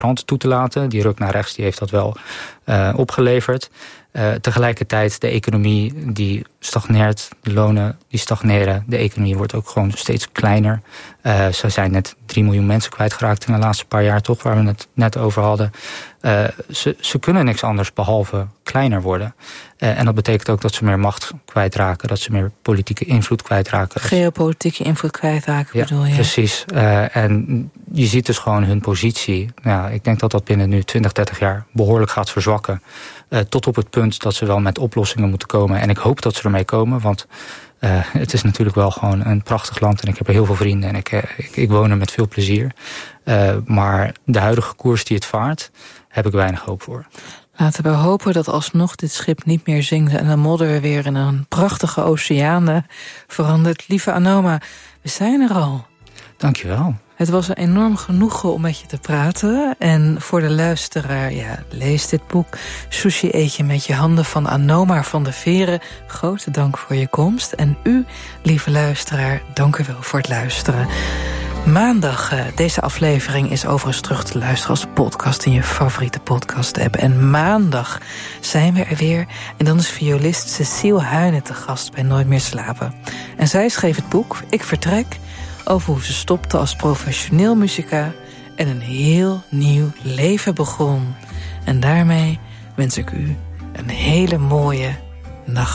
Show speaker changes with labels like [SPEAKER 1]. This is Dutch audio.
[SPEAKER 1] klanten toe te laten. Die ruk naar rechts die heeft dat wel opgeleverd. Tegelijkertijd de economie die stagneert, de lonen die stagneren. De economie wordt ook gewoon steeds kleiner. Ze zijn net 3 miljoen mensen kwijtgeraakt in de laatste paar jaar, toch, waar we het net over hadden. Ze kunnen niks anders behalve kleiner worden. En dat betekent ook dat ze meer macht kwijtraken, dat ze meer politieke invloed kwijtraken.
[SPEAKER 2] Geopolitieke invloed kwijtraken, bedoel je?
[SPEAKER 1] Precies. En je ziet dus gewoon hun positie. Ik denk dat binnen nu 20, 30 jaar behoorlijk gaat verzwakken. Tot op het punt dat ze wel met oplossingen moeten komen. En ik hoop dat ze ermee komen, want het is natuurlijk wel gewoon een prachtig land. En ik heb er heel veel vrienden en ik woon er met veel plezier. Maar de huidige koers die het vaart, heb ik weinig hoop voor.
[SPEAKER 2] Laten we hopen dat alsnog dit schip niet meer zinkt en de modder weer in een prachtige oceaan verandert. Lieve Anoma, we zijn er al.
[SPEAKER 1] Dankjewel.
[SPEAKER 2] Het was een enorm genoegen om met je te praten. En voor de luisteraar, lees dit boek. Sushi eet je met je handen van Anoma van der Veren. Grote dank voor je komst. En u, lieve luisteraar, dank u wel voor het luisteren. Maandag, deze aflevering is overigens terug te luisteren als podcast in je favoriete podcast-app. En maandag zijn we er weer. En dan is violist Cecile Huyne te gast bij Nooit meer slapen. En zij schreef het boek Ik Vertrek, over hoe ze stopte als professioneel muzika en een heel nieuw leven begon. En daarmee wens ik u een hele mooie nacht.